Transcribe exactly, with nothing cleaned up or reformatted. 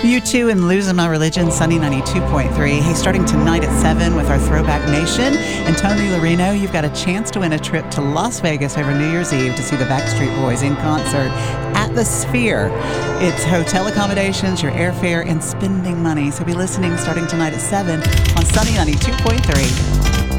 U two and Losing My Religion, Sunny ninety-two point three. Hey, starting tonight at seven with our Throwback Nation. And Tony Lorino, you've got a chance to win a trip to Las Vegas over New Year's Eve to see the Backstreet Boys in concert at the Sphere. It's hotel accommodations, your airfare, and spending money. So be listening starting tonight at seven on Sunny ninety-two point three.